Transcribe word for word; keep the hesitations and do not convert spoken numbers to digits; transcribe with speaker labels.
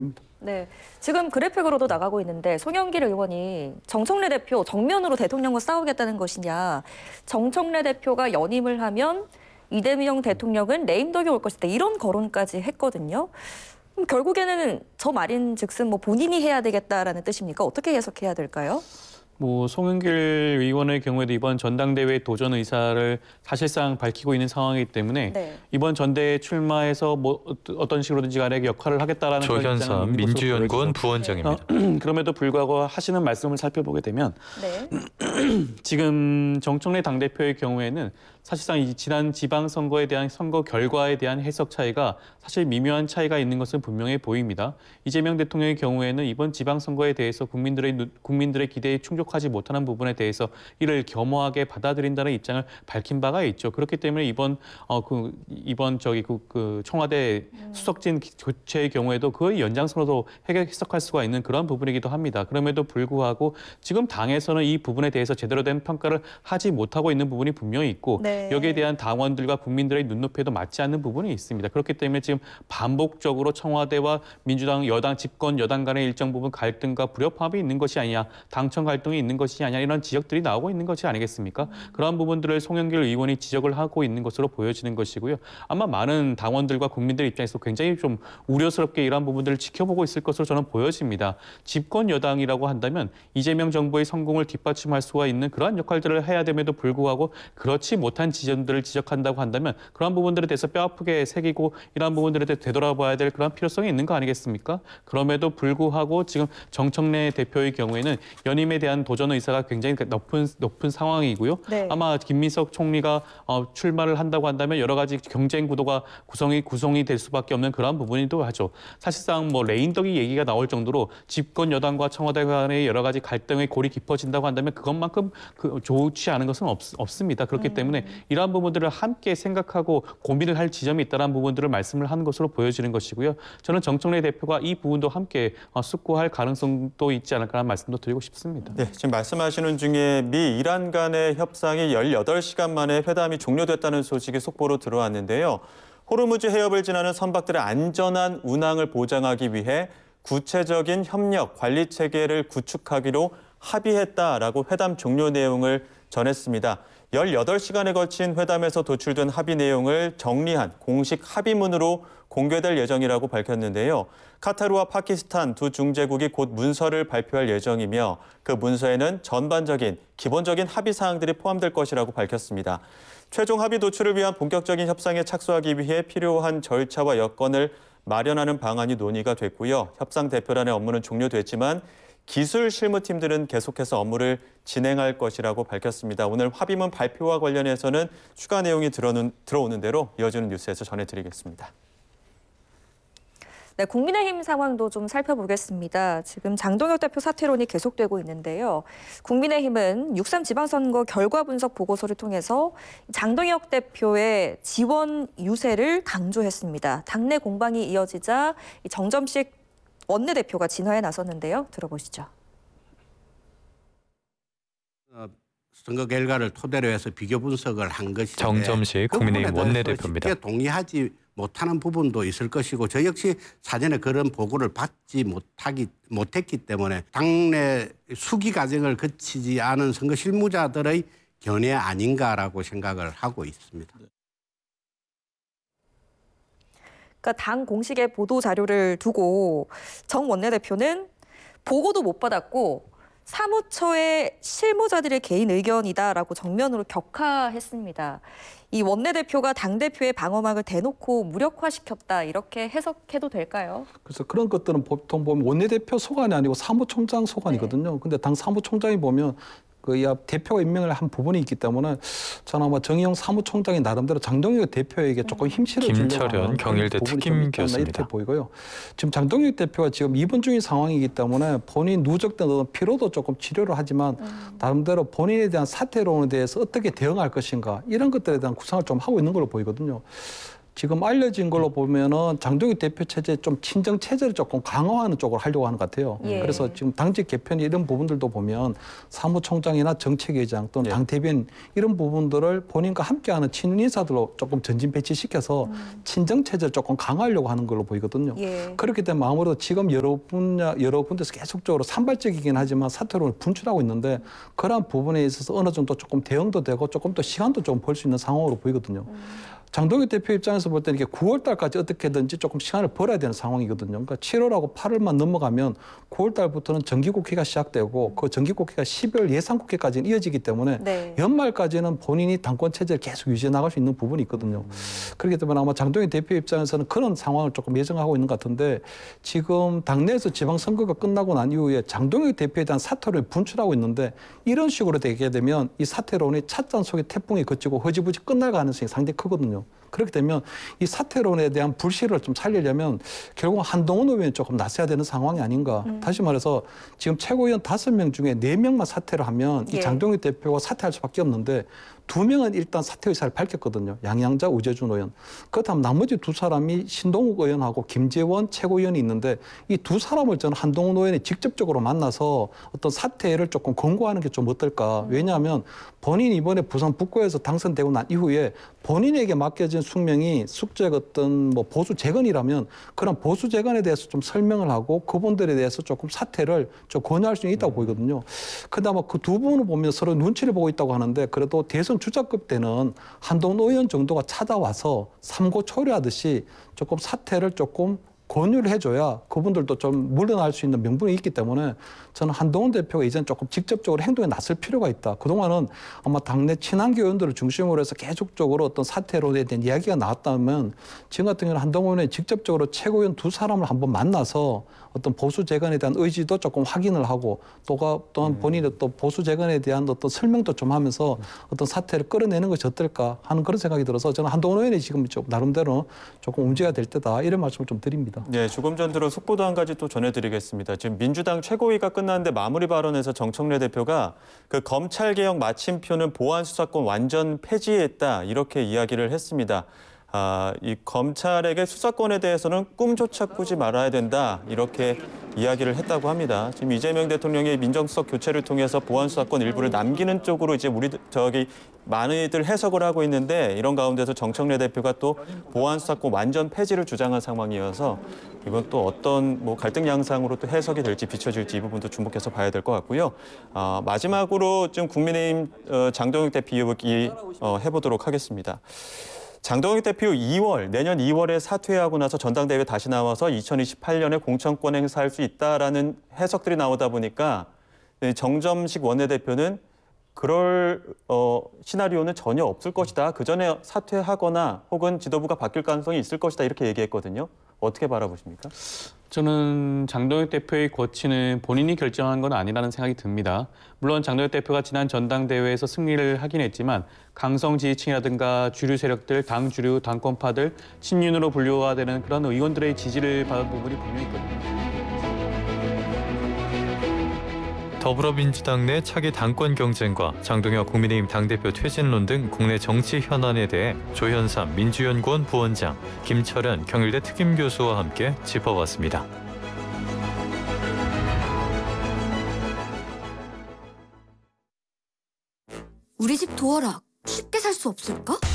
Speaker 1: 네, 지금 그래픽으로도 나가고 있는데 송영길 의원이 정청래 대표 정면으로 대통령과 싸우겠다는 것이냐, 정청래 대표가 연임을 하면 이재명 대통령은 레임덕이 올 것이다, 이런 거론까지 했거든요. 그럼 결국에는 저 말인즉슨 뭐 본인이 해야 되겠다라는 뜻입니까? 어떻게 해석해야 될까요?
Speaker 2: 뭐 송영길 의원의 경우에도 이번 전당대회 도전 의사를 사실상 밝히고 있는 상황이기 때문에 네. 이번 전대에 출마해서 뭐 어떤 식으로든지 간에 역할을 하겠다라는
Speaker 3: 조현선 민주연구원 부원장입니다.
Speaker 2: 어, 그럼에도 불구하고 하시는 말씀을 살펴보게 되면 네. 지금 정청래 당대표의 경우에는 사실상 이 지난 지방선거에 대한 선거 결과에 대한 해석 차이가 사실 미묘한 차이가 있는 것은 분명해 보입니다. 이재명 대통령의 경우에는 이번 지방선거에 대해서 국민들의 국민들의 기대에 충족하지 못하는 부분에 대해서 이를 겸허하게 받아들인다는 입장을 밝힌 바가 있죠. 그렇기 때문에 이번 어 그 이번 저기 그, 그 청와대 음. 수석진 교체의 경우에도 그 연장선으로 해석할 수가 있는 그런 부분이기도 합니다. 그럼에도 불구하고 지금 당에서는 이 부분에 대해서 제대로 된 평가를 하지 못하고 있는 부분이 분명히 있고 네. 여기에 대한 당원들과 국민들의 눈높이에도 맞지 않는 부분이 있습니다. 그렇기 때문에 지금 반복적으로 청와대와 민주당, 여당, 집권 여당 간의 일정 부분 갈등과 불협화음이 있는 것이 아니냐, 당청 갈등이 있는 것이 아니냐, 이런 지적들이 나오고 있는 것이 아니겠습니까? 음. 그러한 부분들을 송영길 의원이 지적을 하고 있는 것으로 보여지는 것이고요. 아마 많은 당원들과 국민들 입장에서 굉장히 좀 우려스럽게 이러한 부분들을 지켜보고 있을 것으로 저는 보여집니다. 집권 여당이라고 한다면 이재명 정부의 성공을 뒷받침할 수가 있는 그러한 역할들을 해야 됨에도 불구하고 그렇지 못한 지점들을 지적한다고 한다면 그런 부분들에 대해서 뼈아프게 새기고 이러한 부분들에 대해 되돌아봐야 될 그런 필요성이 있는 거 아니겠습니까? 그럼에도 불구하고 지금 정청래 대표의 경우에는 연임에 대한 도전 의사가 굉장히 높은 높은 상황이고요. 네. 아마 김민석 총리가 어, 출마를 한다고 한다면 여러 가지 경쟁 구도가 구성이 구성이 될 수밖에 없는 그런 부분이기도 하죠. 사실상 뭐 레임덕이 얘기가 나올 정도로 집권 여당과 청와대 간의 여러 가지 갈등의 골이 깊어진다고 한다면 그것만큼 그 좋지 않은 것은 없, 없습니다. 그렇기 음. 때문에 이러한 부분들을 함께 생각하고 고민을 할 지점이 있다는 부분들을 말씀을 하는 것으로 보여지는 것이고요. 저는 정청래 대표가 이 부분도 함께 숙고할 가능성도 있지 않을까라는 말씀도 드리고 싶습니다.
Speaker 4: 네, 지금 말씀하시는 중에 미 이란 간의 협상이 열여덟 시간 만에 회담이 종료됐다는 소식이 속보로 들어왔는데요. 호르무즈 해협을 지나는 선박들의 안전한 운항을 보장하기 위해 구체적인 협력, 관리 체계를 구축하기로 합의했다라고 회담 종료 내용을 전했습니다. 열여덟 시간에 걸친 회담에서 도출된 합의 내용을 정리한 공식 합의문으로 공개될 예정이라고 밝혔는데요. 카타르와 파키스탄 두 중재국이 곧 문서를 발표할 예정이며 그 문서에는 전반적인 기본적인 합의 사항들이 포함될 것이라고 밝혔습니다. 최종 합의 도출을 위한 본격적인 협상에 착수하기 위해 필요한 절차와 여건을 마련하는 방안이 논의가 됐고요. 협상 대표단의 업무는 종료됐지만 기술 실무팀들은 계속해서 업무를 진행할 것이라고 밝혔습니다. 오늘 합의문 발표와 관련해서는 추가 내용이 들어오는, 들어오는 대로 이어지는 뉴스에서 전해드리겠습니다.
Speaker 1: 네, 국민의힘 상황도 좀 살펴보겠습니다. 지금 장동혁 대표 사퇴론이 계속되고 있는데요. 국민의힘은 육삼 지방선거 결과 분석 보고서를 통해서 장동혁 대표의 지원 유세를 강조했습니다. 당내 공방이 이어지자 정점식 원내대표가 진화에 나섰는데요. 들어보시죠.
Speaker 5: 선거 결과를 토대로 해서 비교 분석을 한 것인데
Speaker 3: 정점식 국민의힘 원내대표입니다.
Speaker 5: 쉽게 동의하지 못하는 부분도 있을 것이고 저 역시 사전에 그런 보고를 받지 못하기, 못했기 때문에 당내 수기 과정을 거치지 않은 선거 실무자들의 견해 아닌가라고 생각을 하고 있습니다.
Speaker 1: 그러니까 당 공식의 보도 자료를 두고 정 원내대표는 보고도 못 받았고 사무처의 실무자들의 개인 의견이다라고 정면으로 격하했습니다. 이 원내대표가 당대표의 방어막을 대놓고 무력화시켰다, 이렇게 해석해도 될까요?
Speaker 6: 그래서 그런 것들은 보통 보면 원내대표 소관이 아니고 사무총장 소관이거든요. 네. 근데 당 사무총장이 보면 그 대표가 임명을 한 부분이 있기 때문에 저는 아마 정의용 사무총장이 나름대로 장동혁 대표에게 조금 힘실을 주려고
Speaker 3: 김철현 경일대 특임교수입니다.
Speaker 6: 이렇게 보이고요. 지금 장동혁 대표가 지금 입원 중인 상황이기 때문에 본인 누적된 피로도 조금 치료를 하지만 음. 나름대로 본인에 대한 사퇴론에 대해서 어떻게 대응할 것인가 이런 것들에 대한 구상을 좀 하고 있는 걸로 보이거든요. 지금 알려진 걸로 보면은 장동혁 대표 체제 좀 친정 체제를 조금 강화하는 쪽으로 하려고 하는 것 같아요.
Speaker 1: 예.
Speaker 6: 그래서 지금 당직 개편 이런 부분들도 보면 사무총장이나 정책위의장 또는
Speaker 4: 예.
Speaker 6: 당 대변인 이런 부분들을 본인과 함께하는 친윤 인사들로 조금 전진 배치시켜서
Speaker 1: 음.
Speaker 6: 친정 체제를 조금 강화하려고 하는 걸로 보이거든요.
Speaker 1: 예.
Speaker 6: 그렇기 때문에 아무래도 지금 여러 분야 여러 군데서 계속적으로 산발적이긴 하지만 사퇴론을 분출하고 있는데 그러한 부분에 있어서 어느 정도 조금 대응도 되고 조금 더 시간도 좀 벌 수 있는 상황으로 보이거든요.
Speaker 1: 음.
Speaker 6: 장동혁 대표 입장에서 볼 때는 이게 구월 달까지 어떻게든지 조금 시간을 벌어야 되는 상황이거든요. 그러니까 칠월하고 팔월만 넘어가면 구월 달부터는 정기국회가 시작되고 그 정기국회가 십이월 예산국회까지는 이어지기 때문에
Speaker 1: 네.
Speaker 6: 연말까지는 본인이 당권 체제를 계속 유지해 나갈 수 있는 부분이 있거든요. 그렇기 때문에 아마 장동혁 대표 입장에서는 그런 상황을 조금 예정하고 있는 것 같은데 지금 당내에서 지방선거가 끝나고 난 이후에 장동혁 대표에 대한 사퇴론을 분출하고 있는데 이런 식으로 되게 되면 이 사퇴론이 찻잔 속에 태풍이 그치고 허지부지 끝날 가능성이 상당히 크거든요. 그렇게 되면 이 사퇴론에 대한 불씨를 좀 살리려면 결국 한동훈 의원이 조금 나서야 되는 상황이 아닌가.
Speaker 1: 음.
Speaker 6: 다시 말해서 지금 최고위원 다섯 명 중에 네 명만 사퇴를 하면 이
Speaker 1: 예.
Speaker 6: 장동혁 대표가 사퇴할 수밖에 없는데 두 명은 일단 사퇴 의사를 밝혔거든요. 양양자, 우재준 의원. 그렇다면 나머지 두 사람이 신동욱 의원하고 김재원 최고위원이 있는데 이 두 사람을 저는 한동훈 의원이 직접적으로 만나서 어떤 사퇴를 조금 권고하는 게 좀 어떨까. 왜냐하면 본인이 이번에 부산 북구에서 당선되고 난 이후에 본인에게 맡겨진 숙명이 숙적 어떤 뭐 보수 재건이라면 그런 보수 재건에 대해서 좀 설명을 하고 그분들에 대해서 조금 사퇴를 좀 권유할 수 있다고 보이거든요. 근데 아마 그 두 분을 보면 서로 눈치를 보고 있다고 하는데 그래도 대선 주자급 때는 한동훈 의원 정도가 찾아와서 삼고 초려하듯이 조금 사퇴를 조금 권유를 해줘야 그분들도 좀 물러날 수 있는 명분이 있기 때문에 저는 한동훈 대표가 이제는 조금 직접적으로 행동에 나설 필요가 있다. 그동안은 아마 당내 친한계 의원들을 중심으로 해서 계속적으로 어떤 사퇴론에 대한 이야기가 나왔다면 지금 같은 경우는 한동훈 의원이 직접적으로 최고위원 두 사람을 한번 만나서 어떤 보수 재건에 대한 의지도 조금 확인을 하고 또가 또한 본인의 또 보수 재건에 대한 어떤 설명도 좀 하면서 어떤 사퇴를 끌어내는 것이 어떨까 하는 그런 생각이 들어서 저는 한동훈 의원이 지금 좀 나름대로 조금 움직여야 될 때다 이런 말씀을 좀 드립니다.
Speaker 4: 네, 조금 전 들어 속보도 한 가지 또 전해드리겠습니다. 지금 민주당 최고위가 끝났는데 마무리 발언에서 정청래 대표가 그 검찰개혁 마침표는 보안수사권 완전 폐지했다 이렇게 이야기를 했습니다. 아, 이 검찰에게 수사권에 대해서는 꿈조차 꾸지 말아야 된다 이렇게 이야기를 했다고 합니다. 지금 이재명 대통령이 민정수석 교체를 통해서 보안수사권 일부를 남기는 쪽으로 이제 우리 저기 많이들 해석을 하고 있는데 이런 가운데서 정청래 대표가 또 보안수사권 완전 폐지를 주장한 상황이어서 이건 또 어떤 뭐 갈등 양상으로 또 해석이 될지 비춰질지 이 부분도 주목해서 봐야 될 것 같고요. 아, 마지막으로 좀 국민의힘 어, 장동혁 대표 이야기 어, 해보도록 하겠습니다. 장동혁 대표 이월, 내년 이월에 사퇴하고 나서 전당대회 다시 나와서 이천이십팔 년에 공천권 행사할 수 있다라는 해석들이 나오다 보니까 정점식 원내대표는 그럴 어, 시나리오는 전혀 없을 것이다. 그 전에 사퇴하거나 혹은 지도부가 바뀔 가능성이 있을 것이다. 이렇게 얘기했거든요. 어떻게 바라보십니까?
Speaker 2: 저는 장동혁 대표의 거취는 본인이 결정한 건 아니라는 생각이 듭니다. 물론 장동혁 대표가 지난 전당대회에서 승리를 하긴 했지만 강성 지지층이라든가 주류 세력들, 당 주류, 당권파들, 친윤으로 분류화되는 그런 의원들의 지지를 받은 부분이 분명히 있거든요.
Speaker 3: 더불어민주당 내 차기 당권 경쟁과 장동혁 국민의힘 당대표 퇴진론 등 국내 정치 현안에 대해 조현삼 민주연구원 부원장, 김철현 경일대 특임교수와 함께 짚어봤습니다.
Speaker 7: 우리 집 도어락 쉽게 살 수 없을까?